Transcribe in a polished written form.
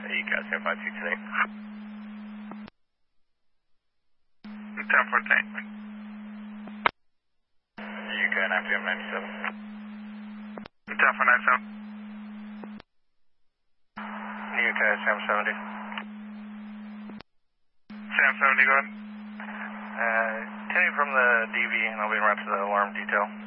UCAS 0526 today. 1014. UCAS 997. 1097. UCAS 770. Sam 70, go ahead. Continue from the DV and I'll be right to the alarm detail.